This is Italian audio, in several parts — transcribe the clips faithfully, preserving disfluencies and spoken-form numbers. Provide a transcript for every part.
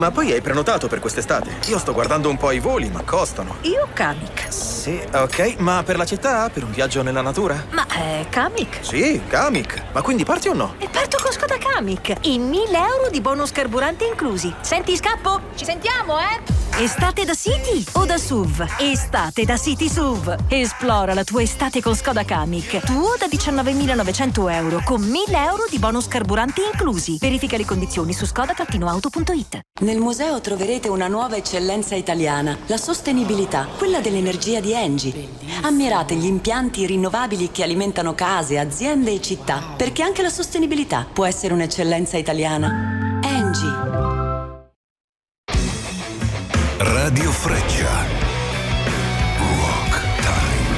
Ma poi hai prenotato per quest'estate? Io sto guardando un po' i voli, ma costano. Io Kamiq. Sì, ok, ma per la città? Per un viaggio nella natura? Ma è Kamiq? Sì, Kamiq. Ma quindi parti o no? E parto con Skoda Kamiq. I mille euro di bonus carburante inclusi. Senti, scappo? Ci sentiamo, eh? Estate da City o da S U V? Estate da City S U V. Esplora la tua estate con Skoda Kamiq. Tuo da diciannovemilanovecento euro con mille euro di bonus carburante inclusi. Verifica le condizioni su skoda auto punto it. Nel museo troverete una nuova eccellenza italiana, la sostenibilità, quella dell'energia di Engie. Ammirate gli impianti rinnovabili che alimentano case, aziende e città, perché anche la sostenibilità può essere un'eccellenza italiana. Engie. Radio Freccia. Rock Time.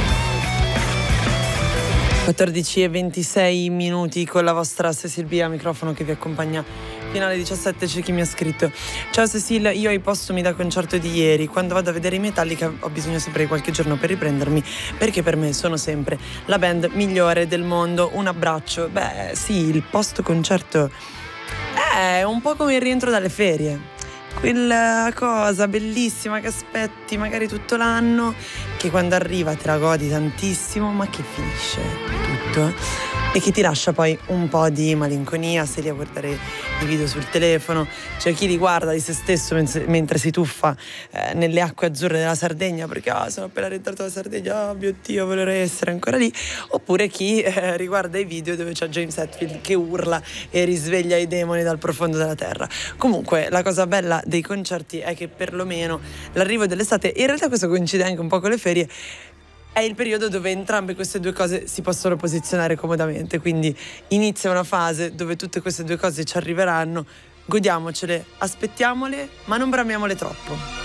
quattordici e ventisei minuti con la vostra Cecilia microfono che vi accompagna fino alle diciassette. C'è chi mi ha scritto: ciao Cecil, io ho i postumi da concerto di ieri. Quando vado a vedere i Metallica ho bisogno sempre di qualche giorno per riprendermi, perché per me sono sempre la band migliore del mondo. Un abbraccio. Beh sì, il post concerto è un po' come il rientro dalle ferie, quella cosa bellissima che aspetti magari tutto l'anno, che quando arriva te la godi tantissimo, ma che finisce tutto e che ti lascia poi un po' di malinconia se li a guardare i video sul telefono. C'è chi li guarda di se stesso mentre, mentre si tuffa eh, nelle acque azzurre della Sardegna, perché ah, sono appena rientrato dalla Sardegna, oh mio Dio, vorrei essere ancora lì. Oppure chi eh, riguarda i video dove c'è James Hetfield che urla e risveglia i demoni dal profondo della terra. Comunque la cosa bella dei concerti è che perlomeno l'arrivo dell'estate, in realtà questo coincide anche un po' con le ferie, è il periodo dove entrambe queste due cose si possono posizionare comodamente, quindi inizia una fase dove tutte queste due cose ci arriveranno, godiamocele, aspettiamole, ma non bramiamole troppo.